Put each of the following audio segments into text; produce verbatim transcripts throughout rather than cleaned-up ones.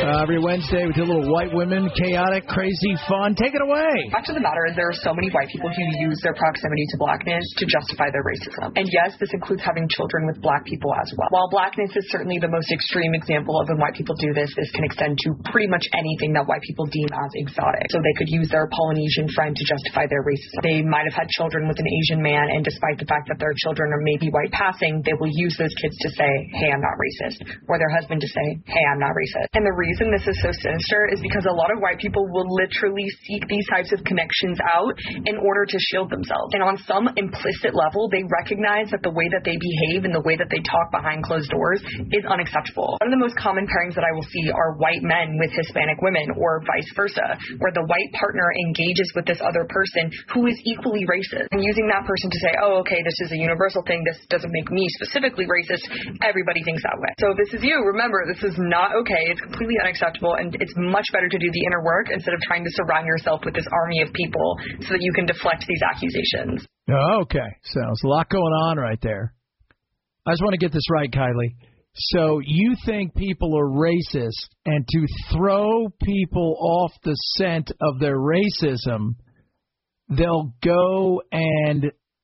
Uh, every Wednesday with your little white women, chaotic, crazy fun. Take it away. Fact of the matter is there are so many white people who use their proximity to blackness to justify their racism. And yes, this includes having children with black people as well. While blackness is certainly the most extreme example of when white people do this, this can extend to pretty much anything that white people deem as exotic. So they could use their Polynesian friend to justify their racism. They might have had children with an Asian man, and despite the fact that their children are maybe white passing, they will use those kids to say, hey, I'm not racist. Or their husband to say, hey, I'm not racist. And the reason this is so sinister is because a lot of white people will literally seek these types of connections out in order to shield themselves. And on some implicit level, they recognize that the way that they behave and the way that they talk behind closed doors is unacceptable. One of the most common pairings that I will see are white men with Hispanic women, or vice versa, where the white partner engages with this other person who is equally racist, and using that person to say, oh, okay, this is a universal thing, this doesn't make me specifically racist, everybody thinks that way. So if this is you, remember, this is not okay, it's completely unacceptable, and it's much better to do the inner work instead of trying to surround yourself with this army of people so that you can deflect these accusations. Okay, so there's a lot going on right there. I just want to get this right, Kylie. So you think people are racist, and to throw people off the scent of their racism, they'll go and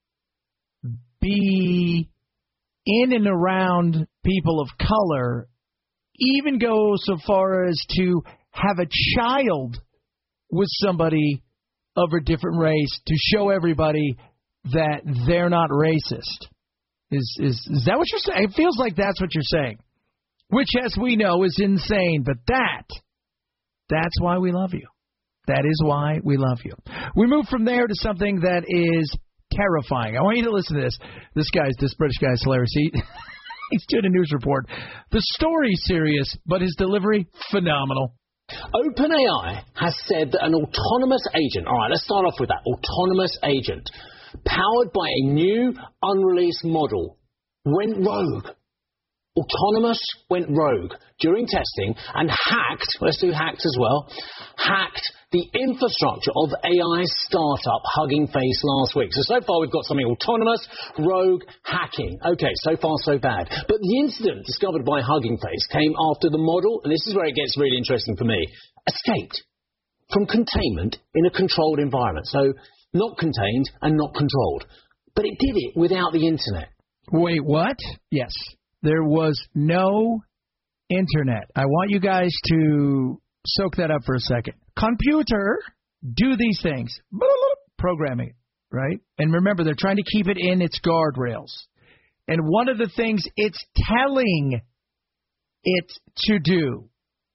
be in and around people of color, even go so far as to have a child with somebody of a different race to show everybody that they're not racist. Is, is is that what you're saying? It feels like that's what you're saying, which, as we know, is insane. But that, that's why we love you. That is why we love you. We move from there to something that is terrifying. I want you to listen to this. This guy's, this British guy's hilarious. He, he's doing a news report. The story's serious, but his delivery, phenomenal. OpenAI has said that an autonomous agent, all right, let's start off with that, autonomous agent, powered by a new, unreleased model, went rogue. Autonomous went rogue during testing and hacked, let's do hacked as well, hacked the infrastructure of A I startup Hugging Face last week. So, so far we've got something autonomous, rogue, hacking. Okay, so far so bad. But the incident discovered by Hugging Face came after the model, and this is where it gets really interesting for me, escaped from containment in a controlled environment. So, not contained and not controlled. But it did it without the internet. Wait, what? Yes. There was no internet. I want you guys to soak that up for a second. Computer, do these things. Programming it, right? And remember, they're trying to keep it in its guardrails. And one of the things it's telling it to do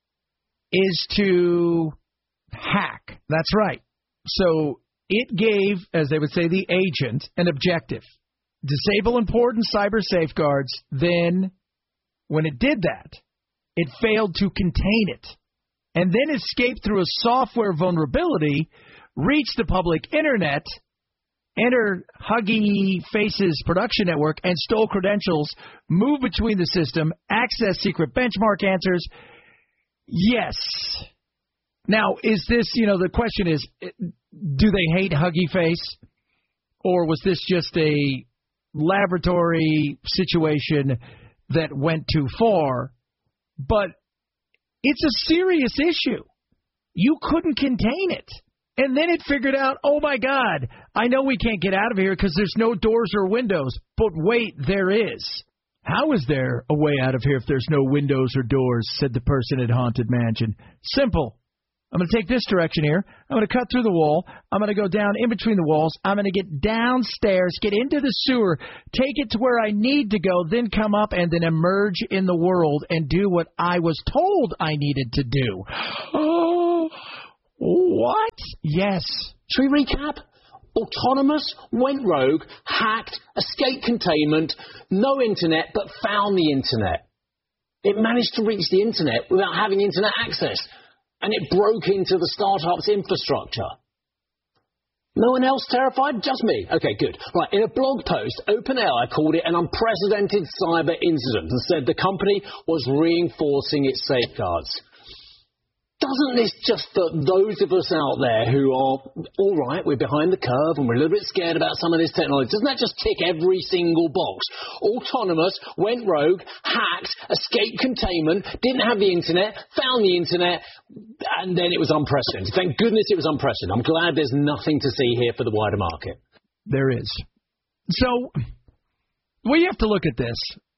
is to hack. That's right. So it gave, as they would say, the agent an objective. Disable important cyber safeguards. Then, when it did that, it failed to contain it, and then escaped through a software vulnerability, reached the public internet, entered Hugging Face's production network, and stole credentials, moved between the system, accessed secret benchmark answers. Yes. Now, is this, you know, the question is, do they hate Hugging Face? Or was this just a laboratory situation that went too far? But it's a serious issue. You couldn't contain it. And then it figured out, oh, my God, I know we can't get out of here because there's no doors or windows. But wait, there is. How is there a way out of here if there's no windows or doors, said the person at Haunted Mansion. Simple. I'm going to take this direction here. I'm going to cut through the wall. I'm going to go down in between the walls. I'm going to get downstairs, get into the sewer, take it to where I need to go, then come up and then emerge in the world and do what I was told I needed to do. Oh, what? Yes. Should we recap? Autonomous, went rogue, hacked, escaped containment, no internet, but found the internet. It managed to reach the internet without having internet access. And it broke into the startup's infrastructure. No one else terrified? Just me. Okay, good. Right, in a blog post, OpenAI called it an unprecedented cyber incident and said the company was reinforcing its safeguards. doesn't this just for those of us out there who are, all right, we're behind the curve and we're a little bit scared about some of this technology, doesn't that just tick every single box? Autonomous, went rogue, hacked, escaped containment, didn't have the internet, found the internet, and then it was unprecedented. Thank goodness it was unprecedented. I'm glad there's nothing to see here for the wider market. There is. So, the way you have to look at this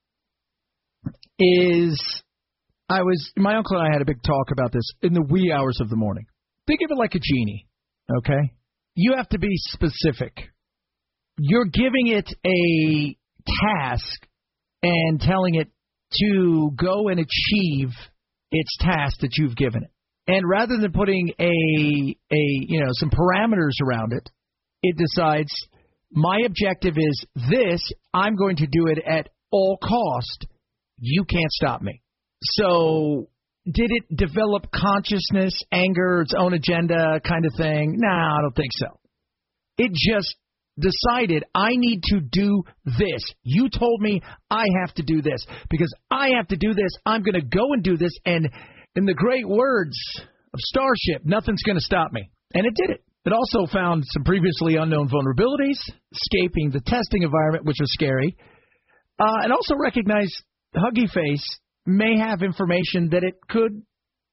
is, I was, my uncle and I had a big talk about this in the wee hours of the morning. Think of it like a genie, okay? You have to be specific. You're giving it a task and telling it to go and achieve its task that you've given it. And rather than putting a, a you know, some parameters around it, it decides, my objective is this, I'm going to do it at all cost. You can't stop me. So did it develop consciousness, anger, its own agenda kind of thing? No, nah, I don't think so. It just decided, I need to do this. You told me I have to do this. Because I have to do this, I'm going to go and do this. And in the great words of Starship, nothing's going to stop me. And it did it. It also found some previously unknown vulnerabilities, escaping the testing environment, which was scary, uh, and also recognized Huggy Face may have information that it could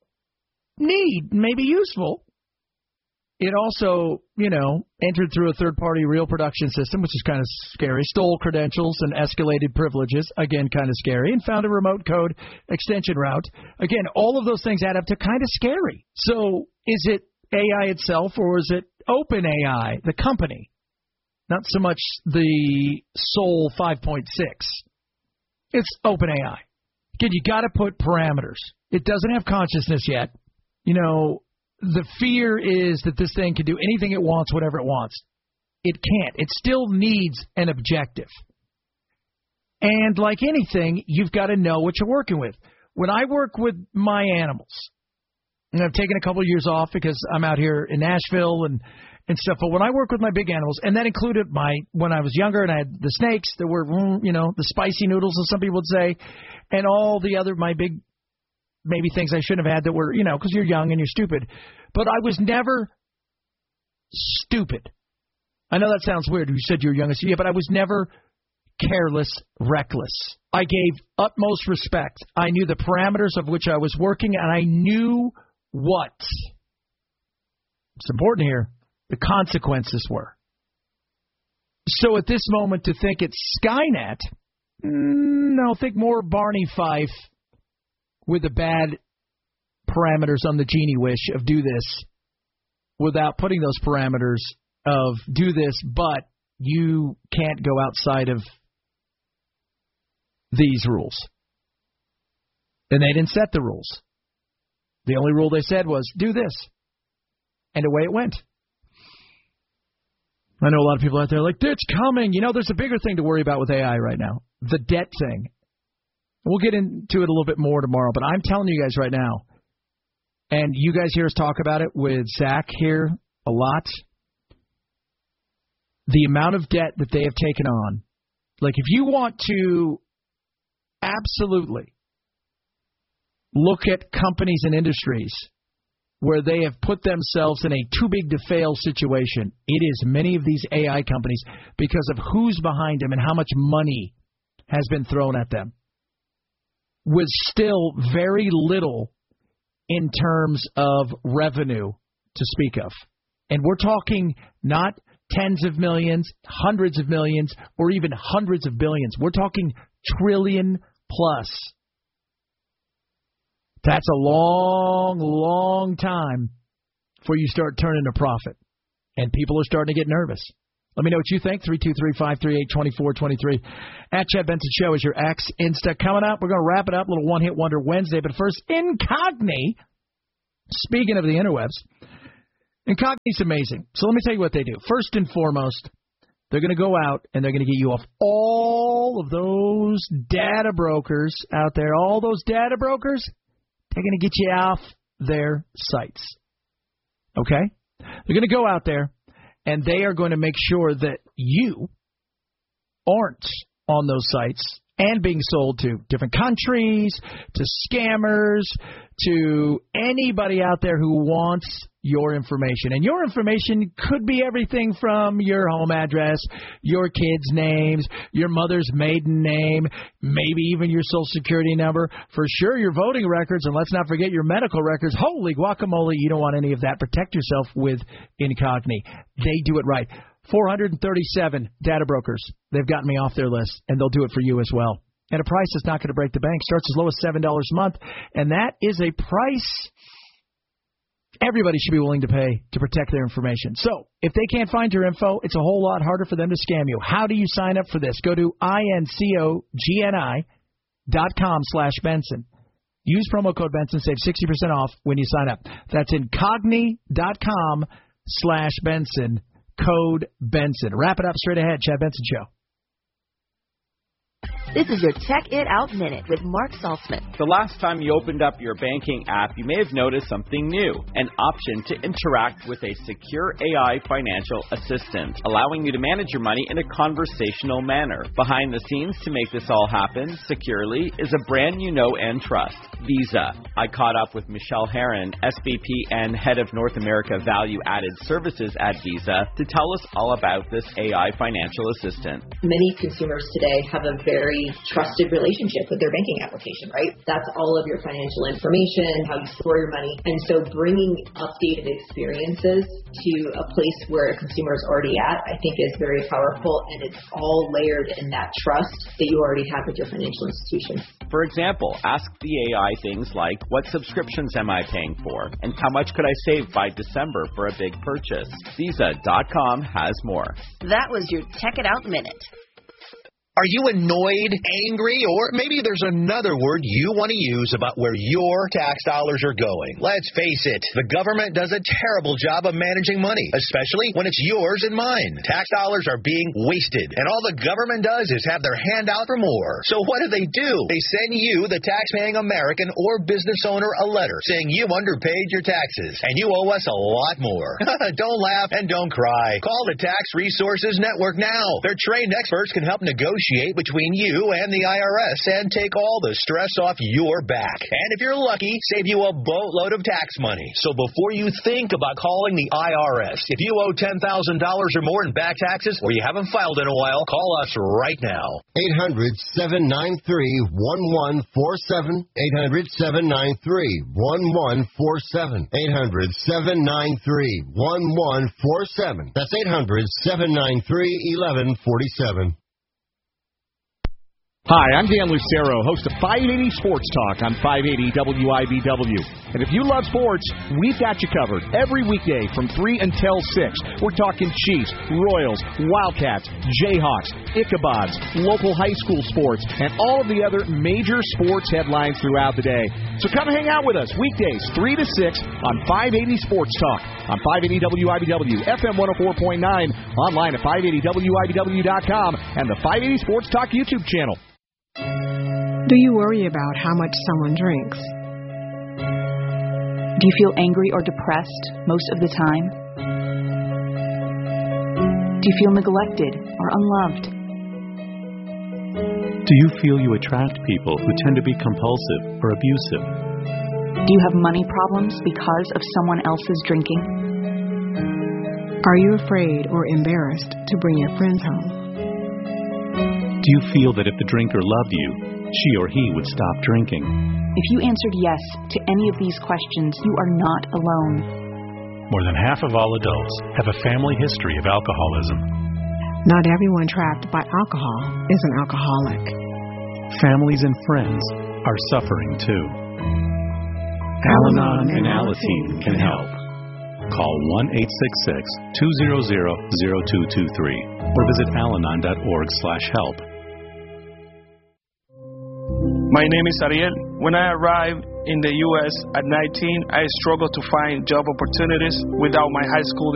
need, may be useful. It also, you know, entered through a third-party real production system, which is kind of scary, stole credentials and escalated privileges, again, kind of scary, and found a remote code extension route. Again, all of those things add up to kind of scary. So is it A I itself, or is it OpenAI, the company? Not so much the Sol five point six. It's OpenAI. Again, you got to put parameters. It doesn't have consciousness yet. You know, the fear is that this thing can do anything it wants, whatever it wants. It can't. It still needs an objective. And like anything, you've got to know what you're working with. When I work with my animals, and I've taken a couple of years off because I'm out here in Nashville and, and stuff. But when I work with my big animals, and that included my when I was younger and I had the snakes that were, you know, the spicy noodles, as some people would say, and all the other, my big, maybe things I shouldn't have had that were, you know, because you're young and you're stupid. But I was never stupid. I know that sounds weird. You said you were young. Yeah, but I was never careless, reckless. I gave utmost respect. I knew the parameters of which I was working, and I knew what, it's important here, the consequences were. So at this moment, to think it's Skynet, no, think more Barney Fife with the bad parameters on the genie wish of do this without putting those parameters of do this, but you can't go outside of these rules. And they didn't set the rules. The only rule they said was, do this. And away it went. I know a lot of people out there are like, it's coming. You know, there's a bigger thing to worry about with A I right now. The debt thing. We'll get into it a little bit more tomorrow, but I'm telling you guys right now, and you guys hear us talk about it with Zach here a lot, the amount of debt that they have taken on. Like, if you want to absolutely look at companies and industries where they have put themselves in a too-big-to-fail situation, it is many of these A I companies because of who's behind them and how much money has been thrown at them, with still very little in terms of revenue to speak of. And we're talking not tens of millions, hundreds of millions, or even hundreds of billions. We're talking trillion plus. That's a long, long time before you start turning a profit. And people are starting to get nervous. Let me know what you think. three two three, five three eight, two four two three. At Chad Benson Show is your X Insta. Coming up, we're going to wrap it up. A little one-hit wonder Wednesday. But first, Incogni. Speaking of the interwebs, Incogni's amazing. So let me tell you what they do. First and foremost, they're going to go out and they're going to get you off all of those data brokers out there. All those data brokers, they're going to get you off their sites. Okay? They're going to go out there and they are going to make sure that you aren't on those sites and being sold to different countries, to scammers, to anybody out there who wants your information. And your information could be everything from your home address, your kids' names, your mother's maiden name, maybe even your social security number, for sure your voting records, and let's not forget your medical records. Holy guacamole, you don't want any of that. Protect yourself with Incogni. They do it right. four hundred thirty-seven data brokers. They've gotten me off their list, and they'll do it for you as well. At a price that's not going to break the bank. Starts as low as seven dollars a month, and that is a price everybody should be willing to pay to protect their information. So if they can't find your info, it's a whole lot harder for them to scam you. How do you sign up for this? Go to incogni dot com slash Benson. Use promo code Benson. Save sixty percent off when you sign up. That's incogni dot com slash Benson. Code Benson. Wrap it up straight ahead. Chad Benson Show. This is your Check It Out Minute with Mark Saltzman. The last time you opened up your banking app, you may have noticed something new, an option to interact with a secure A I financial assistant, allowing you to manage your money in a conversational manner. Behind the scenes to make this all happen securely is a brand you know and trust, Visa. I caught up with Michelle Herron, S V P and Head of North America Value Added Services at Visa, to tell us all about this A I financial assistant. Many consumers today have a very trusted relationship with their banking application, right? That's all of your financial information, how you store your money. And so bringing updated experiences to a place where a consumer is already at, I think is very powerful, and it's all layered in that trust that you already have with your financial institution. For example, ask the A I things like, what subscriptions am I paying for? And how much could I save by December for a big purchase? Visa dot com has more. That was your Check It Out Minute. Are you annoyed, angry, or maybe there's another word you want to use about where your tax dollars are going? Let's face it, the government does a terrible job of managing money, especially when it's yours and mine. Tax dollars are being wasted, and all the government does is have their hand out for more. So what do they do? They send you, the tax-paying American or business owner, a letter saying you underpaid your taxes, and you owe us a lot more. Don't laugh and don't cry. Call the Tax Resources Network now. Their trained experts can help negotiate between you and the I R S and take all the stress off your back. And if you're lucky, save you a boatload of tax money. So before you think about calling the I R S, if you owe ten thousand dollars or more in back taxes or you haven't filed in a while, call us right now. eight hundred, seven nine three, one one four seven. eight hundred, seven nine three, one one four seven. eight hundred, seven nine three, one one four seven. That's eight hundred, seven nine three, one one four seven. Hi, I'm Dan Lucero, host of five eighty Sports Talk on five eighty W I B W. And if you love sports, we've got you covered every weekday from three until six. We're talking Chiefs, Royals, Wildcats, Jayhawks, Ichabods, local high school sports, and all of the other major sports headlines throughout the day. So come hang out with us weekdays three to six on five eighty Sports Talk on five eighty W I B W, F M one oh four point nine, online at five eighty W I B W dot com, and the five eighty Sports Talk YouTube channel. Do you worry about how much someone drinks? Do you feel angry or depressed most of the time? Do you feel neglected or unloved? Do you feel you attract people who tend to be compulsive or abusive? Do you have money problems because of someone else's drinking? Are you afraid or embarrassed to bring your friends home? Do you feel that if the drinker loved you, she or he would stop drinking? If you answered yes to any of these questions, you are not alone. More than half of all adults have a family history of alcoholism. Not everyone trapped by alcohol is an alcoholic. Families and friends are suffering too. Al-Anon and Alateen can help. Call one eight six six, two zero zero, zero two two three or visit alanon dot org slash help. My name is Ariel. When I arrived in the U S at nineteen, I struggled to find job opportunities without my high school